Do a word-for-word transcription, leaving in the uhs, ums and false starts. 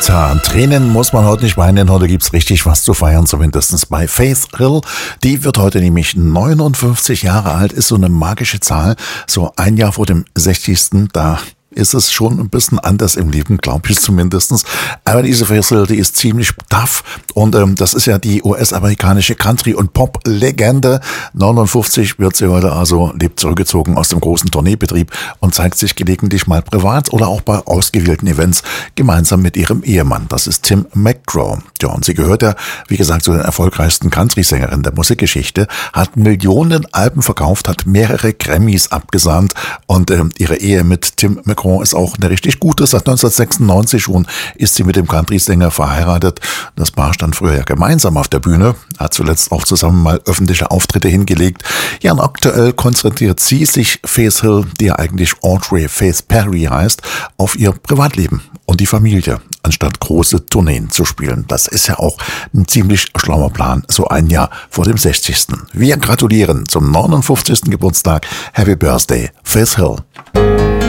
Tja, Tränen muss man heute nicht weinen, heute gibt's richtig was zu feiern, zumindest bei Faith Hill. Die wird heute nämlich neunundfünfzig Jahre alt, ist so eine magische Zahl, so ein Jahr vor dem sechzigsten Da ist es schon ein bisschen anders im Leben, glaube ich zumindestens. Aber diese Faith Hill, die ist ziemlich tough und ähm, das ist ja die U S-amerikanische Country- und Pop-Legende. neunundfünfzig wird sie heute also, lebt zurückgezogen aus dem großen Tourneebetrieb und zeigt sich gelegentlich mal privat oder auch bei ausgewählten Events gemeinsam mit ihrem Ehemann. Das ist Tim McGraw. Ja, und sie gehört ja, wie gesagt, zu den erfolgreichsten Country-Sängerinnen der Musikgeschichte, hat Millionen Alben verkauft, hat mehrere Grammys abgesahnt und ähm, ihre Ehe mit Tim McGraw ist auch eine richtig gute. Seit neunzehnhundertsechsundneunzig schon ist sie mit dem Country-Sänger verheiratet. Das Paar stand früher ja gemeinsam auf der Bühne, hat zuletzt auch zusammen mal öffentliche Auftritte hingelegt. Ja, und aktuell konzentriert sie sich, Faith Hill, die ja eigentlich Audrey Faith Perry heißt, auf ihr Privatleben und die Familie, anstatt große Tourneen zu spielen. Das ist ja auch ein ziemlich schlauer Plan, so ein Jahr vor dem sechzigsten Wir gratulieren zum neunundfünfzigsten Geburtstag. Happy Birthday, Faith Hill.